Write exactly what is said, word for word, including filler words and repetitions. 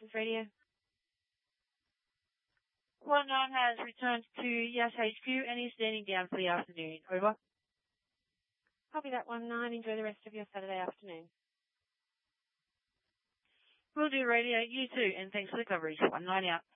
This is radio. one nine has returned to Yass H Q and is standing down for the afternoon. Over. Copy that, one nine. Enjoy the rest of your Saturday afternoon. Will do, radio. You too, and thanks for the coverage. one nine out.